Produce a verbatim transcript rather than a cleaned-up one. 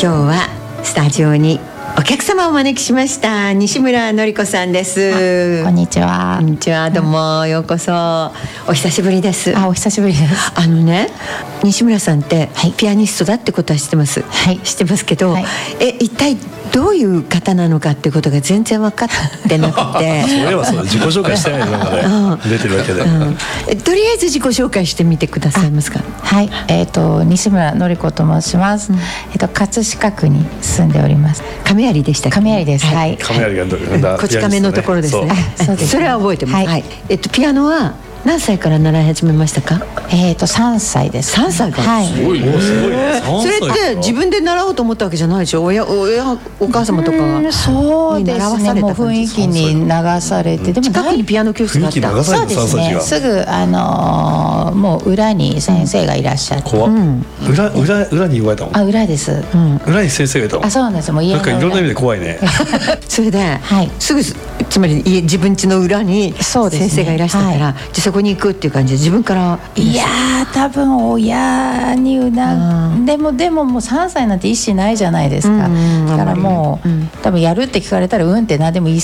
今日はスタジオにお客様をお招きしました。西村のり子さんです。 こんにちは。 こんにちは、どうもようこそ。お久しぶりです。 あ、お久しぶりです。 あのね、西村さんって、 はい、 ピアニストだってことは知ってます、 はい、 知ってますけど、はい、え一体どういう方なのかってことが全然分かってなくてそれはそう、自己紹介してないのがね、うん、出てるわけで、うん、 とりあえず自己紹介してみてくださいますか。 はい、えーと、西村のり子と申します、うん、えーと、葛飾区に住んでおります。 亀有でしたっけ。 亀有です、はい、 亀有がどれだ、 こち亀のところですね。そう、それは覚えてます、はいはい。えっと、ピアノは何歳から習い始めましたか。 えーとさんさいです。 さんさいから、はい、 すごい、もうすごい、ね、 それって自分で習おうと思ったわけじゃないでしょ。親、親、お母様とかがそうですね、もう雰囲気に流されて、 でも近くにピアノ教室があった。 そうですね、すぐあのー、もう裏に先生がいらっしゃって、 怖っ、うん、裏、裏、裏に言われたの。 あ、裏です、うん、 裏に先生がいたの。 あ、そうなんです。もう家の裏、 なんかいろんな意味で怖いねそれで、 はい、 すぐ、つまり家、自分家の裏に先生がいらしたから、ね、はい、そこに行くっていう感じで自分から。 いやー、多分親にうな、うん、でもでももうさんさいなんて意思ないじゃないですか、うん、だからもう、うん、多分やるって聞かれたらうんって何でも言い